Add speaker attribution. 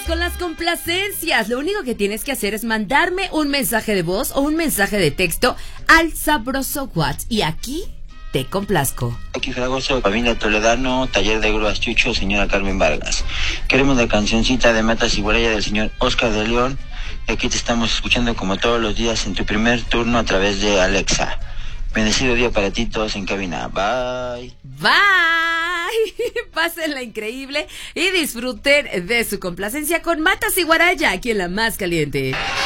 Speaker 1: con las complacencias. Lo único que tienes que hacer es mandarme un mensaje de voz o un mensaje de texto al sabroso WhatsApp. Y aquí te complazco.
Speaker 2: Aquí Fragoso, familia Toledano, taller de grúas Chucho, señora Carmen Vargas. Queremos la cancioncita de Matas y Guaraya del señor Oscar de León. Y aquí te estamos escuchando como todos los días en tu primer turno a través de Alexa. Bendecido día para ti, todos en cabina. Bye.
Speaker 1: Bye. Pásenla increíble y disfruten de su complacencia con Matas y Guaraya, aquí en La Más Caliente.